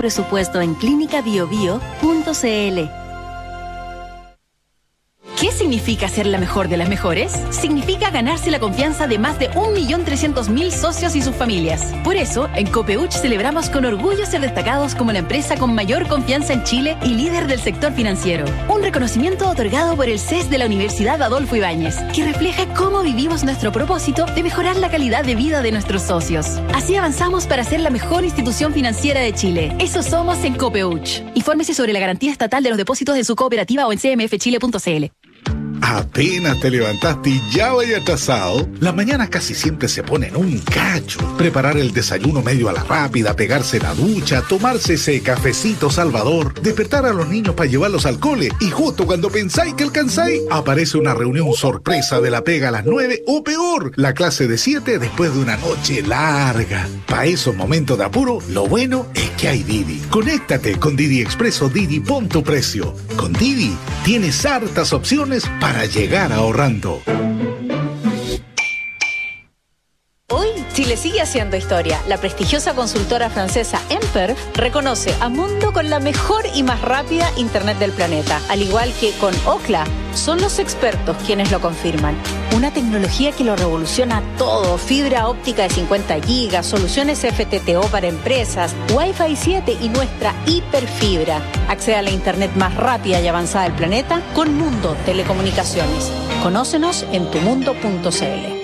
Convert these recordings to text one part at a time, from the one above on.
presupuesto en clinicabiobio.cl. ¿Qué significa ser la mejor de las mejores? Significa ganarse la confianza de más de 1.300.000 socios y sus familias. Por eso, en Copeuch celebramos con orgullo ser destacados como la empresa con mayor confianza en Chile y líder del sector financiero. Un reconocimiento otorgado por el CES de la Universidad Adolfo Ibáñez, que refleja cómo vivimos nuestro propósito de mejorar la calidad de vida de nuestros socios. Así avanzamos para ser la mejor institución financiera de Chile. Eso somos en Copeuch. Infórmese sobre la garantía estatal de los depósitos de su cooperativa o en cmfchile.cl. Apenas te levantaste y ya vaya atrasado. Las mañanas casi siempre se ponen un cacho. Preparar el desayuno medio a la rápida, pegarse la ducha, tomarse ese cafecito salvador, despertar a los niños para llevarlos al cole y justo cuando pensáis que alcanzáis, aparece una reunión sorpresa de la pega a las 9 o peor, la clase de 7 después de una noche larga. Para esos momentos de apuro, lo bueno es que hay Didi. Conéctate con Didi Expreso Didi, pon tu precio. Con Didi tienes hartas opciones para llegar ahorrando. Hoy, Chile sigue haciendo historia. La prestigiosa consultora francesa Emper reconoce a Mundo con la mejor y más rápida Internet del planeta. Al igual que con Ookla, son los expertos quienes lo confirman. Una tecnología que lo revoluciona todo. Fibra óptica de 50 gigas, soluciones FTTO para empresas, Wi-Fi 7 y nuestra hiperfibra. Accede a la Internet más rápida y avanzada del planeta con Mundo Telecomunicaciones. Conócenos en tumundo.cl.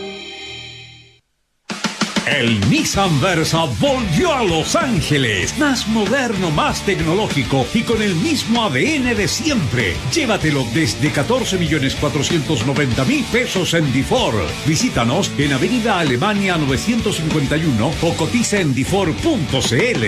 El Nissan Versa volvió a Los Ángeles, más moderno, más tecnológico y con el mismo ADN de siempre. Llévatelo desde 14.490.000 pesos en Difor. Visítanos en Avenida Alemania 951 o cotiza en difor.cl.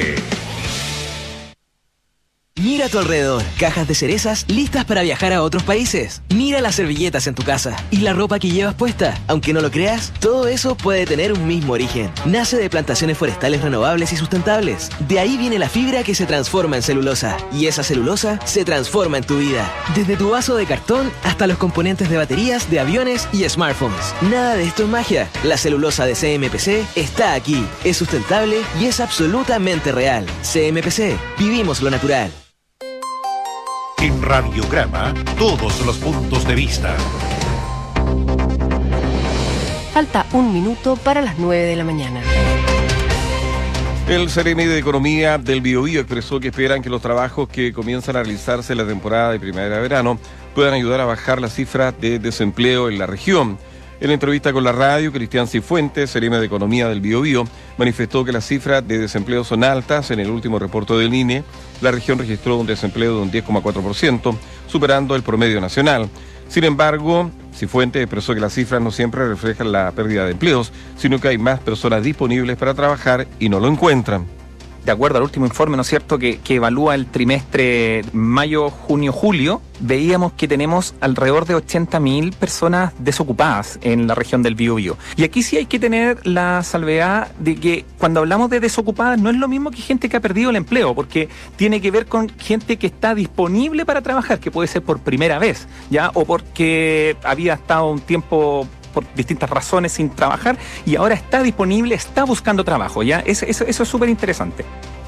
Mira a tu alrededor, cajas de cerezas listas para viajar a otros países. Mira las servilletas en tu casa y la ropa que llevas puesta. Aunque no lo creas, todo eso puede tener un mismo origen. Nace de plantaciones forestales renovables y sustentables. De ahí viene la fibra que se transforma en celulosa. Y esa celulosa se transforma en tu vida. Desde tu vaso de cartón hasta los componentes de baterías, de aviones y smartphones. Nada de esto es magia. La celulosa de CMPC está aquí. Es sustentable y es absolutamente real. CMPC, vivimos lo natural. En Radiograma, todos los puntos de vista. Falta un minuto para las 9 de la mañana. El Ceremi de Economía del Biobío expresó que esperan que los trabajos que comienzan a realizarse en la temporada de primavera-verano puedan ayudar a bajar la cifra de desempleo en la región. En la entrevista con la radio, Cristian Cifuentes, Ceremi de Economía del Biobío, manifestó que las cifras de desempleo son altas. En el último reporte del INE, la región registró un desempleo de un 10,4%, superando el promedio nacional. Sin embargo, Cifuentes expresó que las cifras no siempre reflejan la pérdida de empleos, sino que hay más personas disponibles para trabajar y no lo encuentran. De acuerdo al último informe, ¿no es cierto?, que evalúa el trimestre mayo, junio, julio, veíamos que tenemos alrededor de 80.000 personas desocupadas en la región del Biobío. Y aquí sí hay que tener la salvedad de que cuando hablamos de desocupadas no es lo mismo que gente que ha perdido el empleo, porque tiene que ver con gente que está disponible para trabajar, que puede ser por primera vez, ¿ya? O porque había estado un tiempo por distintas razones sin trabajar y ahora está disponible, está buscando trabajo, ¿ya? Eso es súper interesante.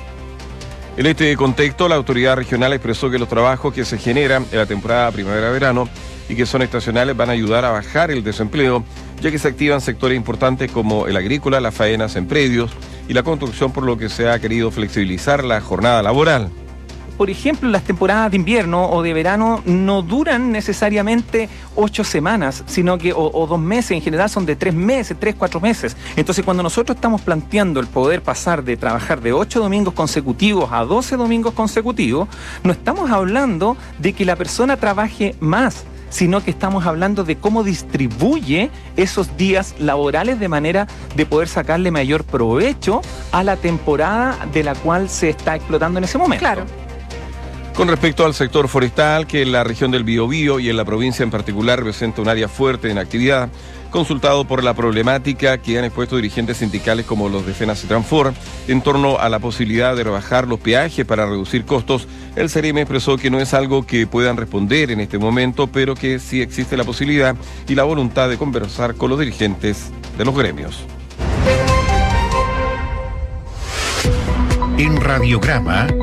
En este contexto, la autoridad regional expresó que los trabajos que se generan en la temporada primavera-verano y que son estacionales van a ayudar a bajar el desempleo, ya que se activan sectores importantes como el agrícola, las faenas en predios y la construcción, por lo que se ha querido flexibilizar la jornada laboral. Por ejemplo, las temporadas de invierno o de verano no duran necesariamente 8 semanas, sino que o 2 meses, en general son de 3 meses, 3, 4 meses. Entonces, cuando nosotros estamos planteando el poder pasar de trabajar de 8 domingos consecutivos a 12 domingos consecutivos, no estamos hablando de que la persona trabaje más, sino que estamos hablando de cómo distribuye esos días laborales de manera de poder sacarle mayor provecho a la temporada de la cual se está explotando en ese momento. Claro. Con respecto al sector forestal, que en la región del Biobío y en la provincia en particular representa un área fuerte en actividad, consultado por la problemática que han expuesto dirigentes sindicales como los de FENAS y Transfor en torno a la posibilidad de rebajar los peajes para reducir costos, el Ceremi expresó que no es algo que puedan responder en este momento, pero que sí existe la posibilidad y la voluntad de conversar con los dirigentes de los gremios. En Radiograma,